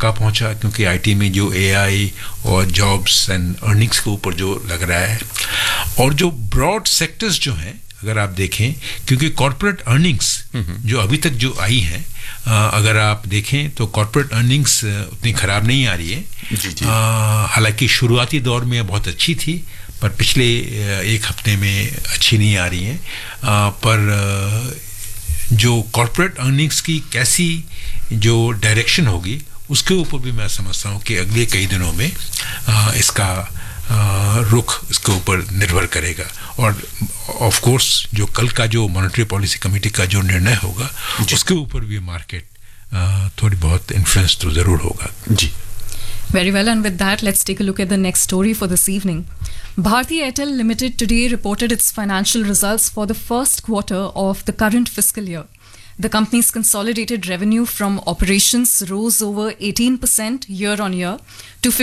धक्का पहुंचा क्योंकि आईटी में जो एआई और जॉब्स एंड अर्निंग्स के ऊपर जो लग रहा है, और जो ब्रॉड सेक्टर्स जो हैं अगर आप देखें, क्योंकि कॉर्पोरेट अर्निंग्स जो अभी तक जो आई हैं, अगर आप देखें तो कॉर्पोरेट अर्निंग्स उतनी ख़राब नहीं आ रही है। हालांकि शुरुआती दौर में बहुत अच्छी थी, पर पिछले एक हफ्ते में अच्छी नहीं आ रही हैं। पर जो कॉर्पोरेट अर्निंग्स की कैसी जो डायरेक्शन होगी उसके ऊपर भी मैं समझता हूँ कि अगले कई दिनों में इसका रुख इसके ऊपर निर्भर करेगा। और ऑफ कोर्स जो कल का जो मॉनेटरी पॉलिसी कमेटी का जो निर्णय होगा उसके ऊपर भी मार्केट थोड़ी बहुत इन्फ्लुएंस तो ज़रूर होगा जी। Very well, and with that, let's take a look at the next story for this evening. Bharti Airtel Limited today reported its financial results for the first quarter of the current fiscal year. The company's consolidated revenue from operations rose over 18% year-on-year to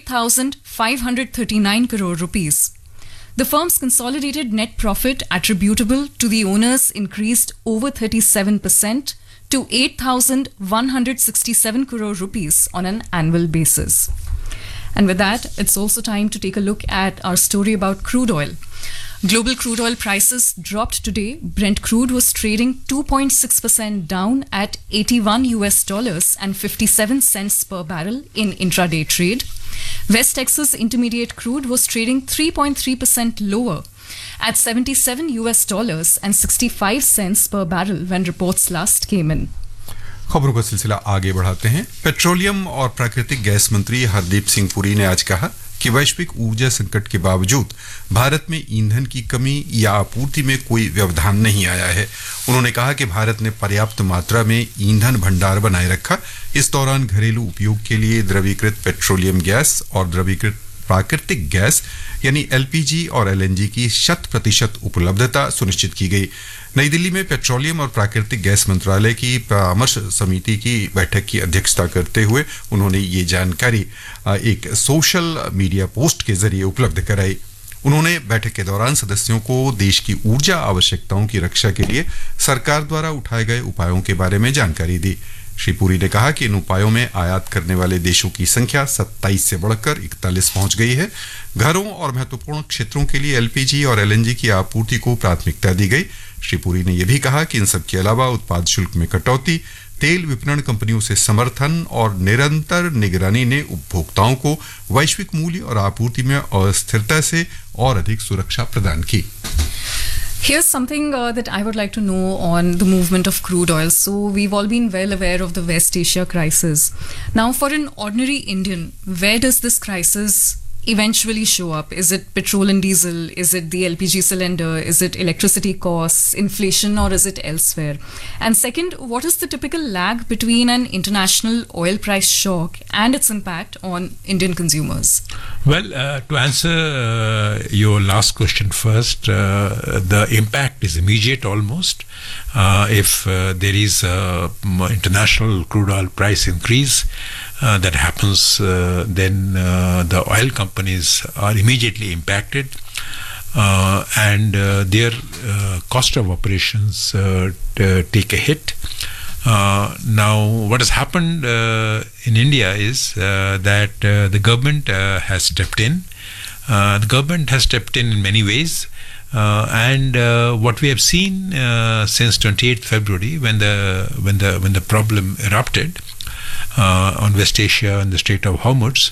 58,539 crore rupees. The firm's consolidated net profit attributable to the owners increased over 37% to 8,167 crore rupees on an annual basis. And with that, it's also time to take a look at our story about crude oil. Global crude oil prices dropped today. Brent crude was trading 2.6% down at $81 and 57 cents per barrel in intraday trade. West Texas Intermediate crude was trading 3.3% lower at $77 and 65 cents per barrel when reports last came in. खबरों का सिलसिला आगे बढ़ाते हैं। Petroleum और प्राकृतिक gas मंत्री हरदीप सिंह पुरी ने आज कहा कि वैश्विक ऊर्जा संकट के बावजूद भारत में ईंधन की कमी या आपूर्ति में कोई व्यवधान नहीं आया है। उन्होंने कहा कि भारत ने पर्याप्त मात्रा में ईंधन भंडार बनाए रखा। इस दौरान घरेलू उपयोग के लिए द्रवीकृत पेट्रोलियम गैस और द्रवीकृत प्राकृतिक गैस यानी एलपीजी और एलएनजी की 100% उपलब्धता सुनिश्चित की गई। नई दिल्ली में पेट्रोलियम और प्राकृतिक गैस मंत्रालय की परामर्श समिति की बैठक की अध्यक्षता करते हुए उन्होंने ये जानकारी एक सोशल मीडिया पोस्ट के जरिए उपलब्ध कराई। उन्होंने बैठक के दौरान सदस्यों को देश की ऊर्जा आवश्यकताओं की रक्षा के लिए सरकार द्वारा उठाए गए उपायों के बारे में जानकारी दी। श्री पुरी ने कहा कि इन उपायों में आयात करने वाले देशों की संख्या 27 से बढ़कर 41 पहुंच गई है। घरों और महत्वपूर्ण क्षेत्रों के लिए एलपीजी और एलएनजी की आपूर्ति को प्राथमिकता दी गई। श्री पुरी ने यह भी कहा कि इन सब के अलावा उत्पाद शुल्क में कटौती, तेल विपणन कंपनियों से समर्थन और निरंतर निगरानी ने उपभोक्ताओं को वैश्विक मूल्य और आपूर्ति में अस्थिरता से और अधिक सुरक्षा प्रदान की। Here's something that I would like to know on the movement of crude oil. So we've all been well aware of the West Asia crisis. Now, for an ordinary Indian, where does this crisis eventually show up? Is it petrol and diesel? Is it the LPG cylinder? Is it electricity costs, inflation, or is it elsewhere? And second, what is the typical lag between an international oil price shock and its impact on Indian consumers? Well, to answer your last question first, the impact is immediate almost. If there is international crude oil price increase that happens, then the oil companies are immediately impacted, and their cost of operations take a hit. Now, what has happened in India is that the government has stepped in. The government has stepped in many ways, and what we have seen since 28th February, when the problem erupted on West Asia and the Strait of Hormuz,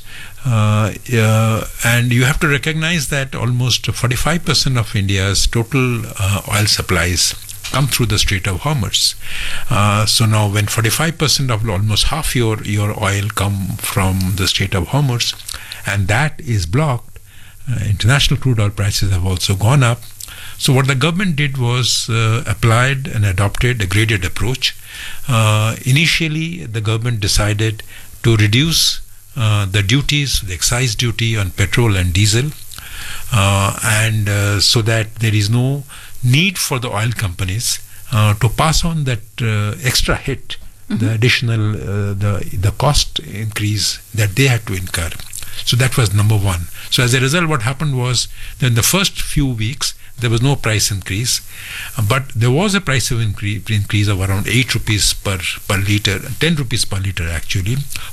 and you have to recognize that almost 45% of India's total oil supplies come through the Strait of Hormuz. So now when 45% of almost half your oil come from the Strait of Hormuz, and that is blocked, international crude oil prices have also gone up. So what the government did was applied and adopted a graded approach. Initially, the government decided to reduce the duties, the excise duty on petrol and diesel, and so that there is no need for the oil companies to pass on that extra hit, the additional the cost increase that they had to incur. So that was number one. So as a result, what happened was that in the first few weeks there was no price increase, but there was a price of increase of around 8 rupees per liter, 10 rupees per liter actually,